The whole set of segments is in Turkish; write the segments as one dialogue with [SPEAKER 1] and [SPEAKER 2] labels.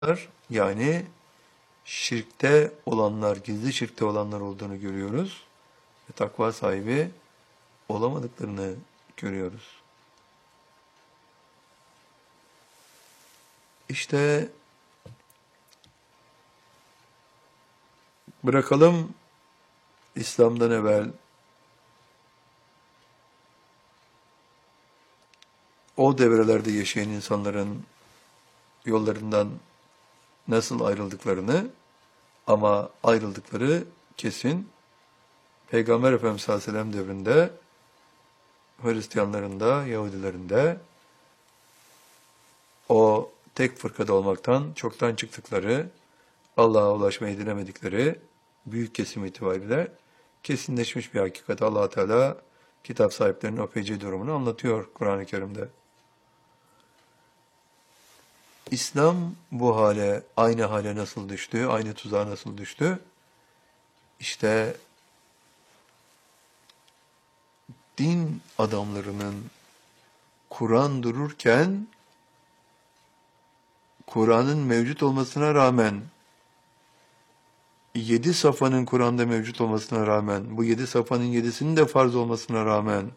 [SPEAKER 1] Yani şirkte olanlar, gizli şirkte olanlar olduğunu görüyoruz. Ve takva sahibi olamadıklarını görüyoruz. İşte bırakalım İslam'dan evvel o devrelerde yaşayan insanların yollarından nasıl ayrıldıklarını, ama ayrıldıkları kesin. Peygamber Efendimiz sallallahu aleyhi ve sellem devrinde Hristiyanların da Yahudilerin de o tek fırkada olmaktan çoktan çıktıkları, Allah'a ulaşmayı dilemedikleri büyük kesim itibariyle kesinleşmiş bir hakikat. Allah Teala kitap sahiplerinin o feci durumunu anlatıyor Kur'an-ı Kerim'de. İslam bu hale, aynı hale nasıl düştü, aynı tuzağa nasıl düştü? İşte din adamlarının Kur'an dururken, Kur'an'ın mevcut olmasına rağmen, 7 safhanın Kur'an'da mevcut olmasına rağmen, bu 7 safhanın 7'sinin de farz olmasına rağmen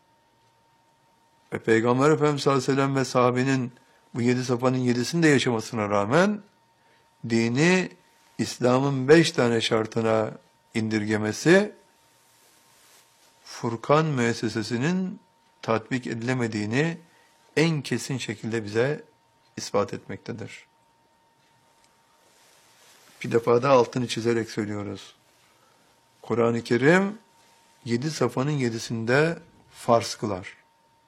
[SPEAKER 1] ve Peygamber Efendimiz sallallahu aleyhi ve sellem ve sahabenin bu 7 safhanın 7'sini de yaşamasına rağmen dini İslam'ın 5 tane şartına indirgemesi Furkan müessesesinin tatbik edilemediğini en kesin şekilde bize ispat etmektedir. Bir defa da altını çizerek söylüyoruz. Kur'an-ı Kerim 7 safhanın 7'sinde farz kılar.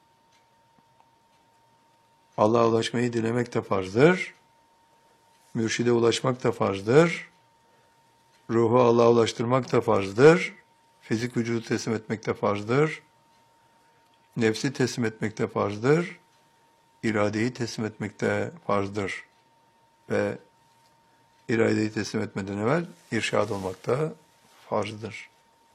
[SPEAKER 1] Allah'a ulaşmayı dilemek de farzdır. Mürşide ulaşmak da farzdır. Ruhu Allah'a ulaştırmak da farzdır. Fizik vücudu teslim etmek de farzdır. Nefsi teslim etmek de farzdır. İradeyi teslim etmek de farzdır. Ve iradeyi teslim etmeden evvel irşad olmak da farzdır.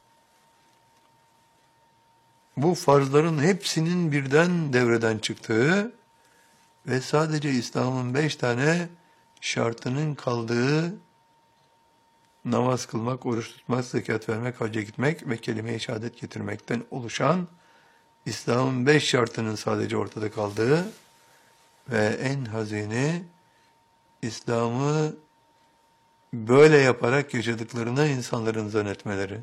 [SPEAKER 1] Bu farzların hepsinin birden devreden çıktığı ve sadece İslam'ın 5 tane şartının kaldığı namaz kılmak, oruç tutmak, zekat vermek, hacca gitmek ve kelime-i şehadet getirmekten oluşan İslam'ın 5 şartının sadece ortada kaldığı ve en hazini İslam'ı böyle yaparak yaşadıklarını insanların zannetmeleri.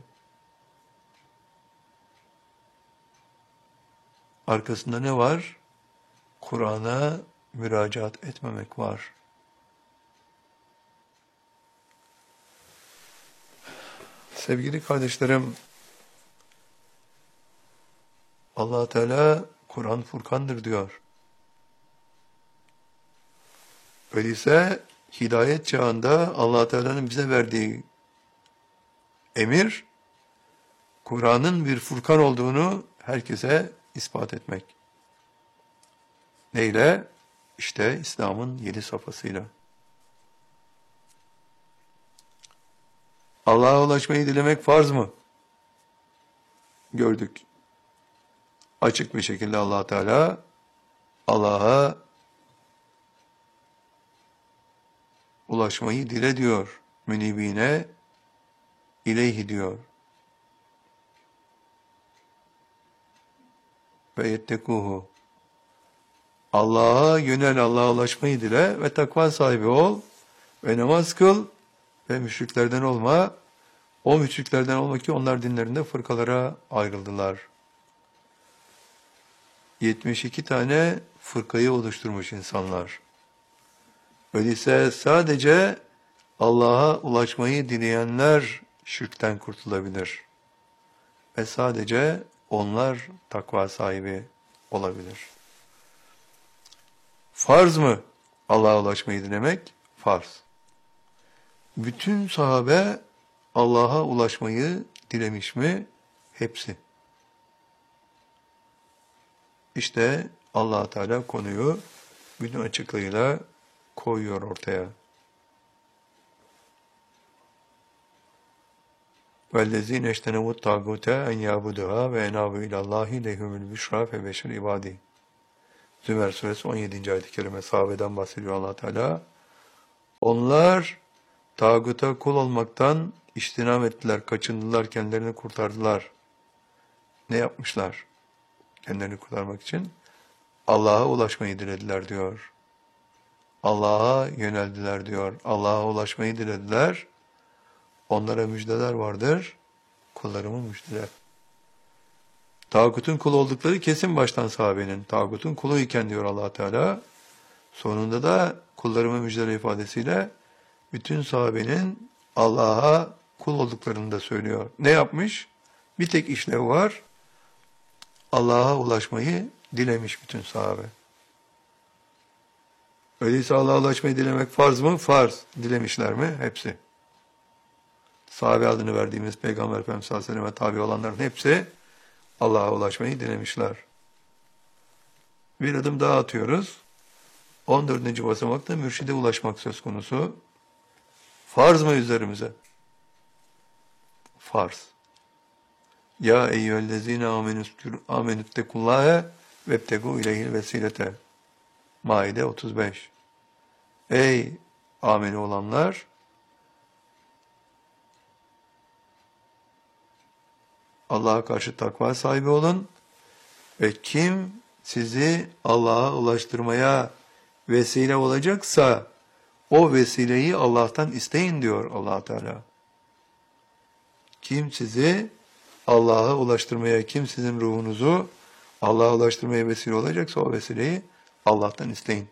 [SPEAKER 1] Arkasında ne var? Kur'an'a müracaat etmemek var. Sevgili kardeşlerim, Allah Teala Kur'an Furkan'dır diyor. Öyleyse hidayet çağında Allah Teala'nın bize verdiği emir, Kur'an'ın bir Furkan olduğunu herkese ispat etmek. Neyle? İşte İslam'ın 7 safhasıyla. Allah'a ulaşmayı dilemek farz mı? Gördük. Açık bir şekilde Allah Teala Allah'a ulaşmayı dile diyor. Münibine ileyhi diyor. Ve yettekuhu. Allah'a yönel, Allah'a ulaşmayı dile ve takva sahibi ol ve namaz kıl ve müşriklerden olma. O müşriklerden olma ki onlar dinlerinde fırkalara ayrıldılar. 72 tane fırkayı oluşturmuş insanlar. Öyleyse sadece Allah'a ulaşmayı dileyenler şirkten kurtulabilir. Ve sadece onlar takva sahibi olabilir. Farz mı Allah'a ulaşmayı dilemek? Farz. Bütün sahabe Allah'a ulaşmayı dilemiş mi? Hepsi. İşte Allah Teala konuyu bütün açıklığıyla koyuyor ortaya. وَالَّذ۪ينَ اَجْتَنَبُوا الطَّاغُوتَ اَنْ يَعْبُدُهَا وَاَنَابُوا اِلَى اللّٰهِ لَهُمُ الْبُشْرَى فَبَشِّرْ عِبَادِهِ Zümer suresi 17. ayet-i kerime sahabeden bahsediyor Allah Teala. Onlar tağuta kul olmaktan içtinam ettiler, kaçındılar, kendilerini kurtardılar. Ne yapmışlar? Kendilerini kurtarmak için Allah'a ulaşmayı dilediler diyor. Allah'a yöneldiler diyor. Allah'a ulaşmayı dilediler. Onlara müjdeler vardır. Kullarımı müjdeler. Tağutun kul oldukları kesin baştan sahabenin. Tağutun kulu iken diyor Allah Teala. Sonunda da kullarımı müjdele ifadesiyle bütün sahabenin Allah'a kul olduklarını da söylüyor. Ne yapmış? Bir tek işlev var. Allah'a ulaşmayı dilemiş bütün sahabe. Öyleyse Allah'a ulaşmayı dilemek farz mı? Farz. Dilemişler mi? Hepsi. Sahabe adını verdiğimiz Peygamber Efendimiz sallallahu aleyhi ve sellem'e tabi olanların hepsi Allah'a ulaşmayı dilemişler. Bir adım daha atıyoruz. 14. basamakta mürşide ulaşmak söz konusu. Farz mı üzerimize? Farz. Ya eyyühellezine amenüttekullâhe vebtegû ileyhil vesilete. Maide 35. Ey ameli olanlar! Allah'a karşı takva sahibi olun ve kim sizi Allah'a ulaştırmaya vesile olacaksa o vesileyi Allah'tan isteyin diyor Allah Teala. Kim sizi Allah'a ulaştırmaya, kim sizin ruhunuzu Allah'a ulaştırmaya vesile olacaksa o vesileyi Allah'tan isteyin.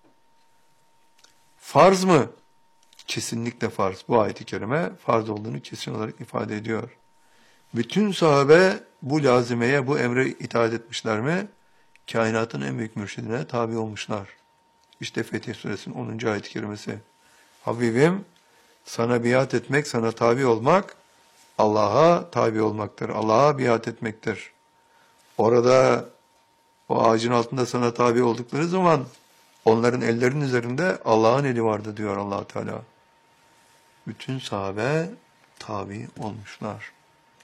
[SPEAKER 1] Farz mı? Kesinlikle farz. Bu ayet-i kerime farz olduğunu kesin olarak ifade ediyor. Bütün sahabe bu lazimeye, bu emre itaat etmişler mi? Kainatın en büyük mürşidine tabi olmuşlar. İşte Fetih Suresinin 10. ayet-i kerimesi. Habibim, sana biat etmek, sana tabi olmak, Allah'a tabi olmaktır. Allah'a biat etmektir. Orada o ağacın altında sana tabi oldukları zaman onların ellerinin üzerinde Allah'ın eli vardı diyor Allah Teala. Bütün sahabe tabi olmuşlar.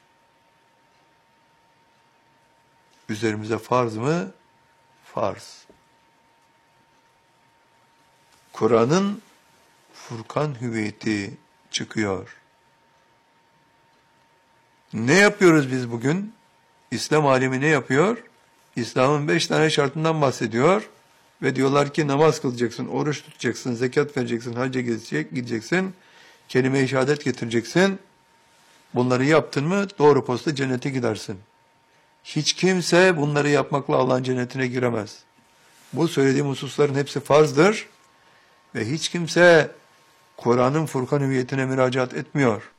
[SPEAKER 1] Üzerimize farz mı? Farz. Kur'an'ın Furkan hüviyeti çıkıyor. Ne yapıyoruz biz bugün? İslam alemi ne yapıyor? İslam'ın 5 tane şartından bahsediyor ve diyorlar ki namaz kılacaksın, oruç tutacaksın, zekat vereceksin, hacca gideceksin, kelime-i şehadet getireceksin. Bunları yaptın mı doğru posta cennete gidersin. Hiç kimse bunları yapmakla Allah'ın cennetine giremez. Bu söylediğim hususların hepsi farzdır ve hiç kimse Kur'an'ın Furkan hüviyetine müracaat etmiyor.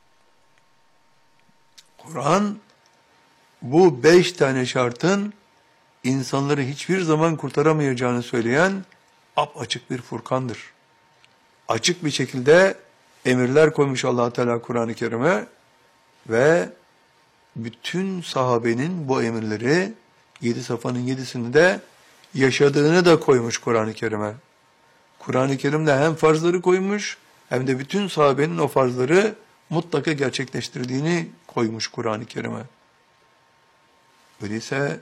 [SPEAKER 1] Kur'an bu 5 tane şartın insanları hiçbir zaman kurtaramayacağını söyleyen apaçık bir Furkan'dır. Açık bir şekilde emirler koymuş Allah Teala Kur'an-ı Kerim'e ve bütün sahabenin bu emirleri 7 safanın 7'sini de yaşadığını da koymuş Kur'an-ı Kerim'e. Kur'an-ı Kerim'de hem farzları koymuş hem de bütün sahabenin o farzları mutlaka gerçekleştirdiğini koymuş Kur'an-ı Kerim'e. Öyleyse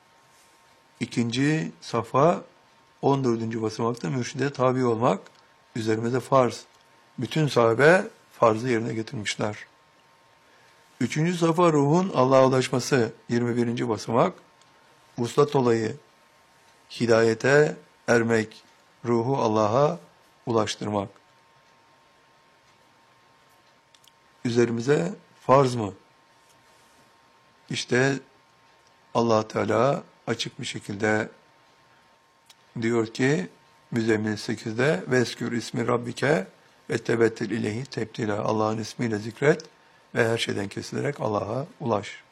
[SPEAKER 1] 2. safa 14. basamakta mürşide tabi olmak üzerimize farz. Bütün sahabe farzı yerine getirmişler. 3. safa ruhun Allah'a ulaşması 21. basamak. Vuslat olayı hidayete ermek, ruhu Allah'a ulaştırmak. Üzerimize farz mı? İşte Allah Teala açık bir şekilde diyor ki Müzzemmil 8'de veskür ismi rabbike ve tebettil ileyhi tebdila. Allah'ın ismiyle zikret ve her şeyden kesilerek Allah'a ulaş.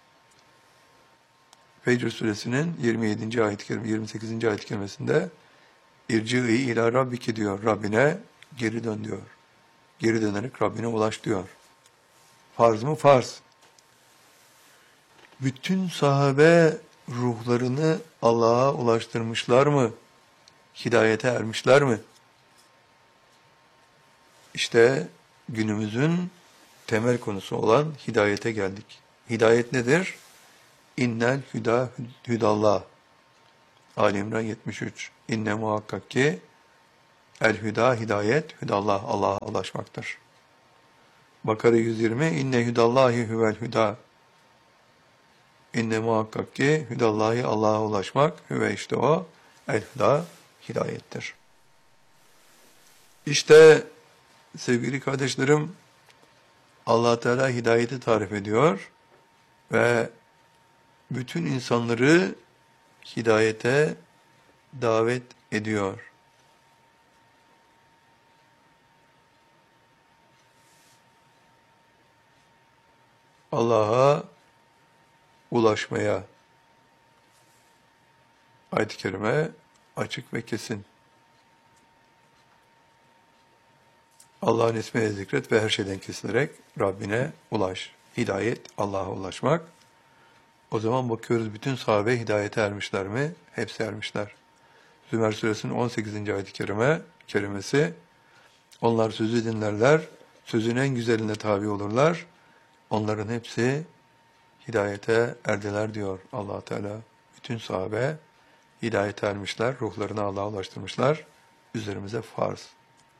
[SPEAKER 1] Fecr suresinin 27. ayet-i kerime, 28. ayet-i kerimesinde irci'i ila rabbiki diyor. Rabbine geri dön diyor. Geri dönerek Rabbine ulaş diyor. Farz mı? Farz. Bütün sahabe ruhlarını Allah'a ulaştırmışlar mı? Hidayete ermişler mi? İşte günümüzün temel konusu olan hidayete geldik. Hidayet nedir? İnnel hüda hüdallah. Ali İmran 73. İnne muhakkak ki El-hüda, hidayet, hüdallah, Allah'a ulaşmaktır. Bakara 120, inne hüdallahi huvel hüda. İnne muhakkak ki hüdallahi, Allah'a ulaşmak, hüve işte o, el-hüda, hidayettir. İşte sevgili kardeşlerim, Allah Teala hidayeti tarif ediyor ve bütün insanları hidayete davet ediyor. Allah'a ulaşmaya. Ayet-i kerime açık ve kesin. Allah'ın ismini zikret ve her şeyden kesilerek Rabbine ulaş. Hidayet, Allah'a ulaşmak. O zaman bakıyoruz bütün sahabe hidayete ermişler mi? Hepsi ermişler. Zümer suresinin 18. ayet-i kerimesi, onlar sözü dinlerler, sözün en güzeline tabi olurlar. Onların hepsi hidayete erdiler diyor Allah Teala. Bütün sahabe hidayete ermişler, ruhlarını Allah'a ulaştırmışlar. Üzerimize farz.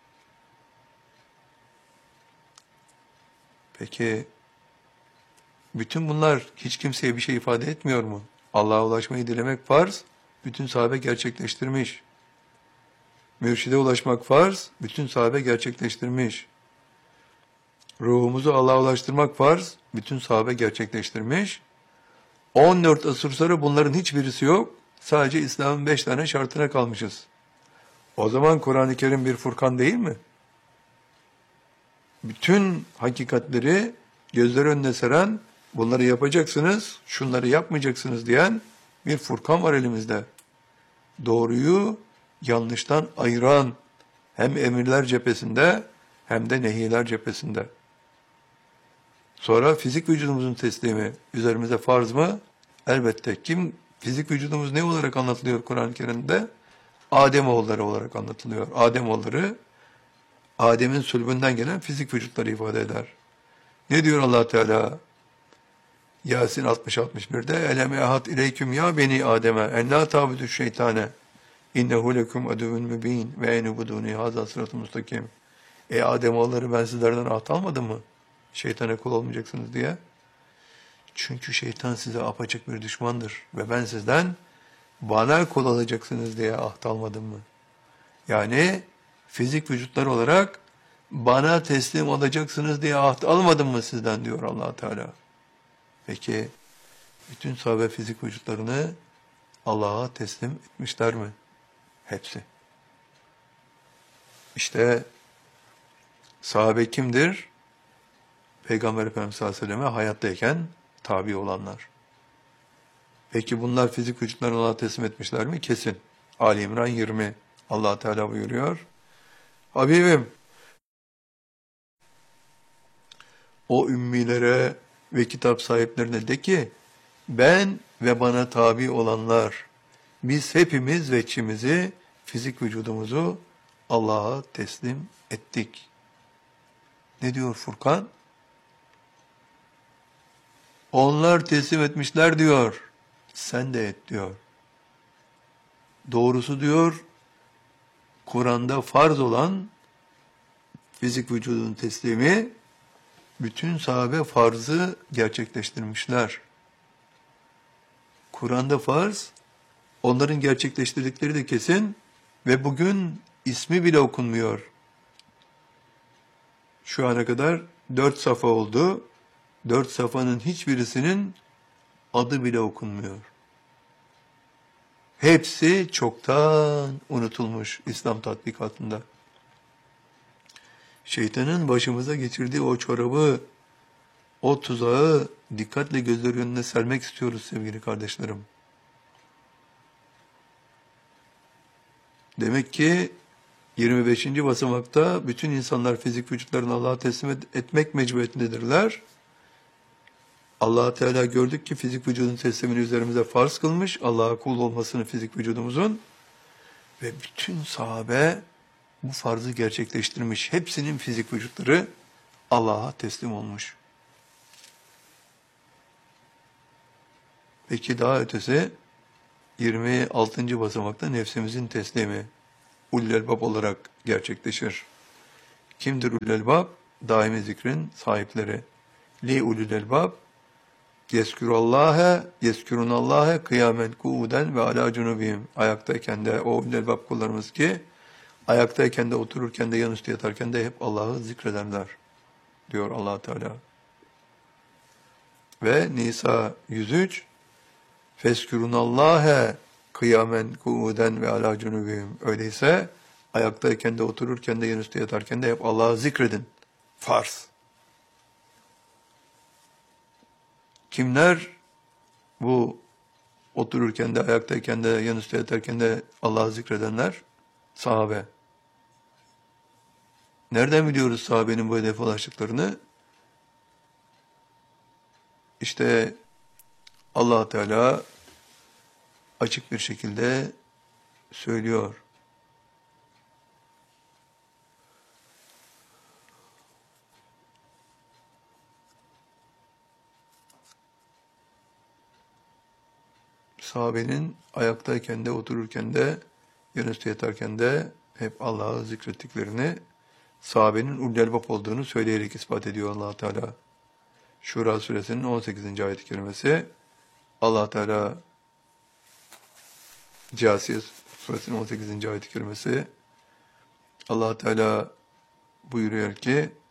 [SPEAKER 1] Peki bütün bunlar hiç kimseye bir şey ifade etmiyor mu? Allah'a ulaşmayı dilemek farz, bütün sahabe gerçekleştirmiş. Mürşide ulaşmak farz, bütün sahabe gerçekleştirmiş. Ruhumuzu Allah'a ulaştırmak farz, bütün sahabe gerçekleştirmiş. 14 asır sonra bunların hiçbirisi yok. Sadece İslam'ın 5 tane şartına kalmışız. O zaman Kur'an-ı Kerim bir Furkan değil mi? Bütün hakikatleri gözler önüne seren, bunları yapacaksınız, şunları yapmayacaksınız diyen bir Furkan var elimizde. Doğruyu yanlıştan ayıran hem emirler cephesinde hem de nehirler cephesinde. Sonra fizik vücudumuzun teslimi üzerimize farz mı? Elbette. Fizik vücudumuz ne olarak anlatılıyor Kur'an-ı Kerim'de? Ademoğulları olarak anlatılıyor. Ademoğulları, Adem'in sülbünden gelen fizik vücutları ifade eder. Ne diyor Allah Teala? Yasin 60-61'de Elem ehad ileyküm ya beni Adem'e en la tabudu şeytane innehu lekum aduvun mübin ve enubuduni haza sıratı mustakim. Ademoğulları ben sizlerden ahd almadım mı? Şeytana kul olmayacaksınız diye. Çünkü şeytan size apaçık bir düşmandır ve ben sizden bana kul olacaksınız diye ahd almadım mı? Yani fizik vücutlar olarak bana teslim olacaksınız diye ahd almadım mı sizden diyor Allah Teala. Peki bütün sahabe fizik vücutlarını Allah'a teslim etmişler mi? Hepsi. İşte sahabe kimdir? Peygamber Efendimiz sallallahu aleyhi ve selleme hayattayken tabi olanlar. Peki bunlar fizik vücutlarını Allah'a teslim etmişler mi? Kesin. Ali İmran 20. Allah Teala buyuruyor. Habibim, o ümmilere ve kitap sahiplerine de ki, ben ve bana tabi olanlar, biz hepimiz veçimizi, fizik vücudumuzu Allah'a teslim ettik. Ne diyor Furkan? Onlar teslim etmişler diyor. Sen de et diyor. Doğrusu diyor, Kur'an'da farz olan fizik vücudun teslimi, bütün sahabe farzı gerçekleştirmişler. Kur'an'da farz, onların gerçekleştirdikleri de kesin ve bugün ismi bile okunmuyor. Şu ana kadar 4 safa oldu. 4 safanın hiçbirisinin adı bile okunmuyor. Hepsi çoktan unutulmuş İslam tatbikatında. Şeytanın başımıza geçirdiği o çorabı, o tuzağı dikkatle gözler önüne sermek istiyoruz sevgili kardeşlerim. Demek ki 25. basamakta bütün insanlar fizik vücutlarını Allah'a teslim etmek mecburiyetindedirler. Allah Teala gördük ki fizik vücudun teslimini üzerimize farz kılmış, Allah'a kul olmasını fizik vücudumuzun ve bütün sahabe bu farzı gerçekleştirmiş. Hepsinin fizik vücutları Allah'a teslim olmuş. Peki daha ötesi 26. basamakta nefsimizin teslimi. ulul elbab olarak gerçekleşir. Kimdir ulul elbab? Daimi zikrin sahipleri. Li ulul elbab yeskürunallâhe kıyamen kuuden ve alâ cunubihim. Ayaktayken de o ulul elbab kullarımız ki ayaktayken de otururken de yanüstü yatarken de hep Allah'ı zikrederler diyor Allah Teala. Ve Nisa 103 Feskürunallâhe kıyamen kuuden ve alâ cunubihim. Öyleyse ayaktayken de otururken de yanüstü yatarken de hep Allah'ı zikredin. Farz. Kimler bu otururken de ayaktayken de yanüstü yatarken de Allah'ı zikredenler? Sahabe. Nereden biliyoruz sahabenin bu hedefe ulaştıklarını? İşte Allah Teala açık bir şekilde söylüyor. Sahabenin ayaktayken de otururken de yanüstü yatarken de hep Allah'ı zikrettiklerini, sahabenin ulul elbab olduğunu söyleyerek ispat ediyor Allah Teala. Şura suresinin 18. ayet-i kerimesi, Allah Teala Câsiye suresinin 18. ayet-i kerimesi, Allah Teala buyuruyor ki